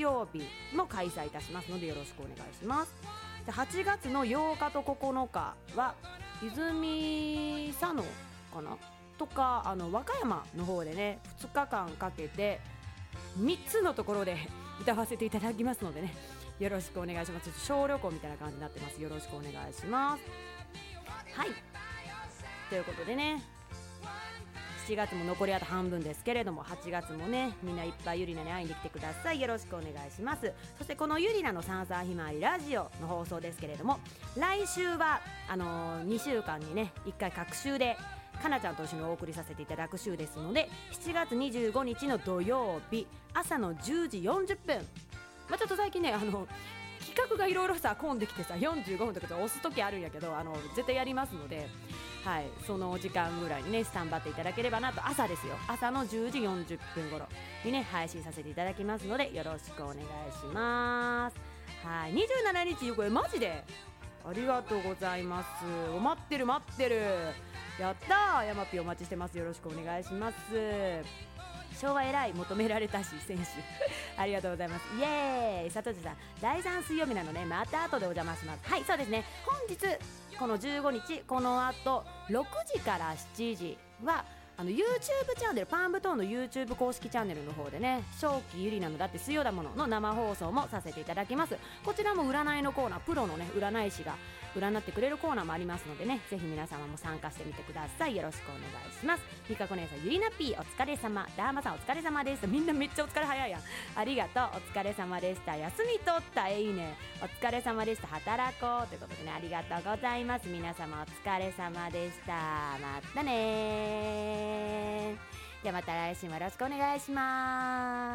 曜日も開催いたしますのでよろしくお願いします。で8月の8日と9日は泉佐野かなとか和歌山の方でね2日間かけて3つのところで歌わせていただきますのでねよろしくお願いします。ちょっと小旅行みたいな感じになってます。よろしくお願いします。はいということでね7月も残りあと半分ですけれども8月もねみんないっぱいゆりなに会いに来てください。よろしくお願いします。そしてこのゆりなのサンサーひまわりラジオの放送ですけれども来週は2週間にね1回各週でかなちゃんと一緒にお送りさせていただく週ですので7月25日の土曜日朝の10時40分、ちょっと最近ね企画がいろいろさ混んできてさ45分とか押す時あるんやけど絶対やりますので、はい、その時間ぐらいにねスタンバっていただければなと。朝ですよ、朝の10時40分頃にね配信させていただきますのでよろしくお願いします。はい、27日これマジでありがとうございます。待ってるやったー、ヤマピーお待ちしてます。よろしくお願いします。昭和偉い求められたし選手ありがとうございます。イエーイ。佐藤さん第3水曜日なのねまた後でお邪魔します。はいそうですね、本日この15日この後6時から7時はYouTube チャンネルパンブトーンの YouTube 公式チャンネルの方でね正気ゆりなのだって水曜だものの生放送もさせていただきます。こちらも占いのコーナープロのね占い師が占ってくれるコーナーもありますのでねぜひ皆様も参加してみてください。よろしくお願いします。みかこ姉さんゆりなぴーお疲れ様、ダーマさんお疲れ様です。みんなめっちゃお疲れ早いやん。ありがとう、お疲れ様でした。休み取ったいいね、お疲れ様でした。働こうということでねありがとうございます。皆様お疲れ様でした。またねー。ではまた来週もよろしくお願いします。